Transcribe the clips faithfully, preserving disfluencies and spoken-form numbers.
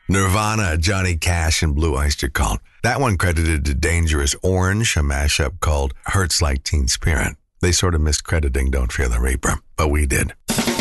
Nirvana, Johnny Cash, and Blue Oyster Cult. That one credited to Dangerous Orange, a mashup called Hurts Like Teen Spirit. They sort of missed crediting Don't Fear the Reaper, but we did.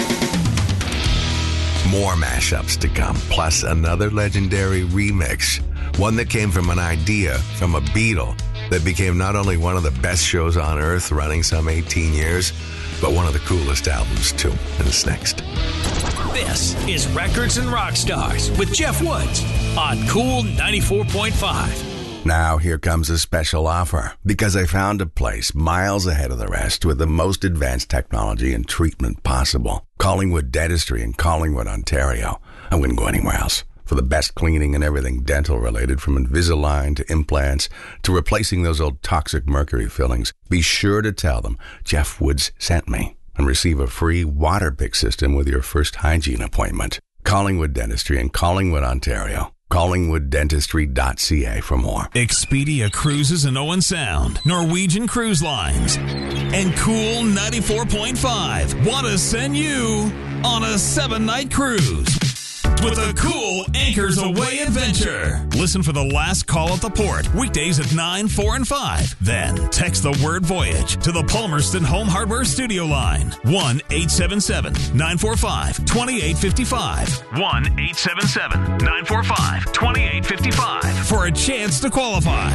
More mashups to come, plus another legendary remix. One that came from an idea from a Beatle that became not only one of the best shows on earth running some eighteen years, but one of the coolest albums too. And it's next. This is Records and Rock Stars with Jeff Woods on Cool ninety-four point five. Now here comes a special offer, because I found a place miles ahead of the rest with the most advanced technology and treatment possible. Collingwood Dentistry in Collingwood, Ontario. I wouldn't go anywhere else. For the best cleaning and everything dental related, from Invisalign to implants to replacing those old toxic mercury fillings. Be sure to tell them Jeff Woods sent me and receive a free water pick system with your first hygiene appointment. Collingwood Dentistry in Collingwood, Ontario. collingwood dentistry dot c a for more. Expedia Cruises in Owen Sound, Norwegian Cruise Lines, and Cool ninety-four point five want to send you on a seven-night cruise with a cool Anchors Away adventure. Listen for the last call at the port, weekdays at nine, four, and five. Then text the word voyage to the Palmerston Home Hardware Studio line, one eight seven seven, nine four five, two eight five five. one eight seven seven, nine four five, two eight five five for a chance to qualify.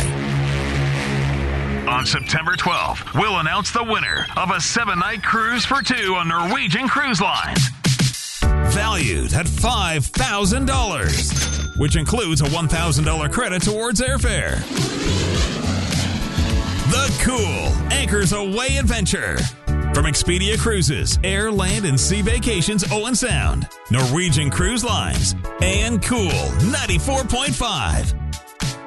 On September twelfth, we'll announce the winner of a seven-night cruise for two on Norwegian Cruise Lines. Valued at five thousand dollars, which includes a one thousand dollars credit towards airfare. The cool Anchors Away adventure from Expedia Cruises, Air, Land, and Sea Vacations Owen Sound, Norwegian Cruise Lines, and Cool ninety-four point five.